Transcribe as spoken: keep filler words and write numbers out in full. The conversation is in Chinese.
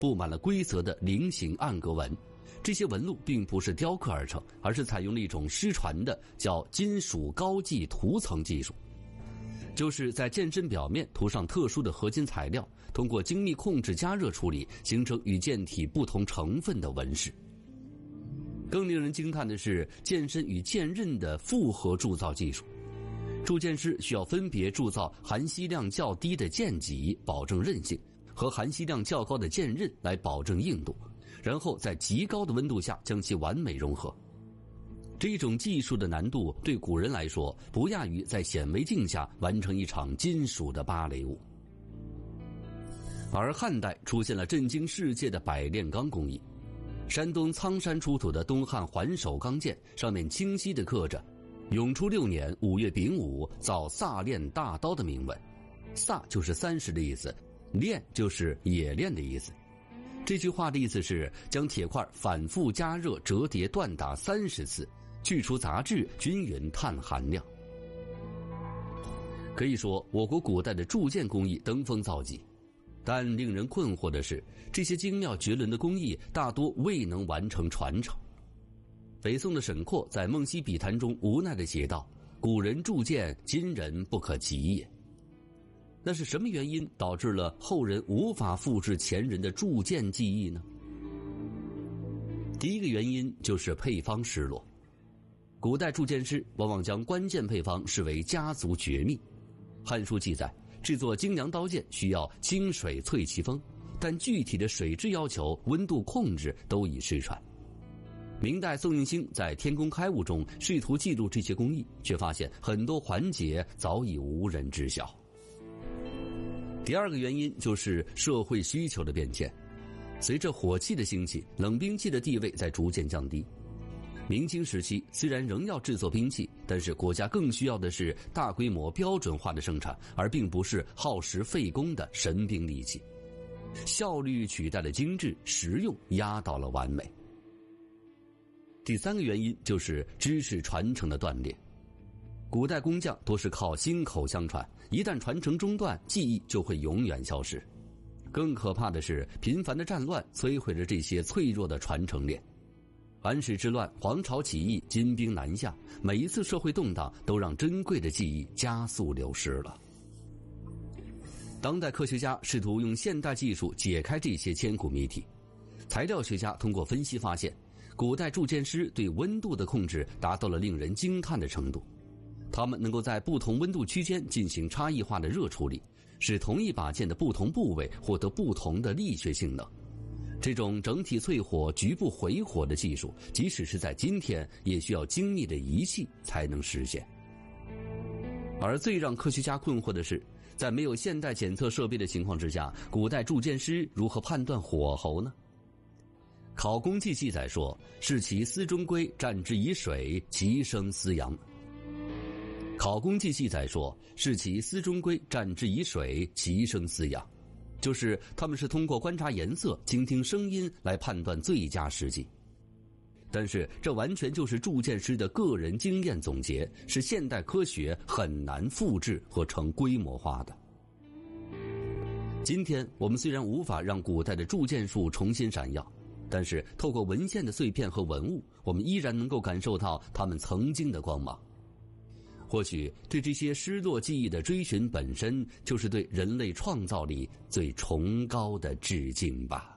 布满了规则的菱形暗格纹。这些纹路并不是雕刻而成，而是采用了一种失传的叫金属高剂涂层技术，就是在剑身表面涂上特殊的合金材料，通过精密控制加热处理，形成与剑体不同成分的纹饰。更令人惊叹的是剑身与剑刃的复合铸造技术。铸剑师需要分别铸造含锡量较低的剑脊，保证韧性，和含锡量较高的剑刃来保证硬度，然后在极高的温度下将其完美融合。这种技术的难度对古人来说，不亚于在显微镜下完成一场金属的芭蕾舞。而汉代出现了震惊世界的百炼钢工艺。山东苍山出土的东汉环首钢剑上面清晰地刻着永初六年五月丙午造萨炼大刀的铭文。萨就是三十的意思，炼就是冶炼的意思。这句话的意思是将铁块反复加热折叠锻打三十次，去除杂质，均匀碳含量。可以说我国古代的铸剑工艺登峰造极，但令人困惑的是，这些精妙绝伦的工艺大多未能完成传承。北宋的沈括在《梦溪笔谈》中无奈地写道：古人铸剑，今人不可及也。那是什么原因导致了后人无法复制前人的铸剑技艺呢？第一个原因就是配方失落。古代铸剑师往往将关键配方视为家族绝密。《汉书》记载，制作精良刀剑需要清水淬其锋，但具体的水质要求、温度控制都已失传。明代宋应星在《天工开物》中试图记录这些工艺，却发现很多环节早已无人知晓。第二个原因就是社会需求的变迁。随着火器的兴起，冷兵器的地位在逐渐降低。明清时期虽然仍要制作兵器，但是国家更需要的是大规模标准化的生产，而并不是耗时费工的神兵利器。效率取代了精致，实用压倒了完美。第三个原因就是知识传承的断裂。古代工匠多是靠心口相传，一旦传承中断，技艺就会永远消失。更可怕的是，频繁的战乱摧毁了这些脆弱的传承链。安史之乱、黄巢起义、金兵南下，每一次社会动荡都让珍贵的技艺加速流失了。当代科学家试图用现代技术解开这些千古谜题。材料学家通过分析发现，古代铸剑师对温度的控制达到了令人惊叹的程度。他们能够在不同温度区间进行差异化的热处理，使同一把剑的不同部位获得不同的力学性能。这种整体淬火、局部回火的技术，即使是在今天，也需要精密的仪器才能实现。而最让科学家困惑的是，在没有现代检测设备的情况之下，古代铸剑师如何判断火候呢？考工记记载说：是其丝中龟战之以水，其声嘶扬。考工记记载说：是其丝中龟战之以水，其声嘶扬。就是他们是通过观察颜色、倾听声音来判断最佳时机。但是这完全就是铸剑师的个人经验总结，是现代科学很难复制和成规模化的。今天我们虽然无法让古代的铸剑术重新闪耀，但是透过文献的碎片和文物，我们依然能够感受到他们曾经的光芒。或许对这些失落记忆的追寻本身，就是对人类创造力最崇高的致敬吧。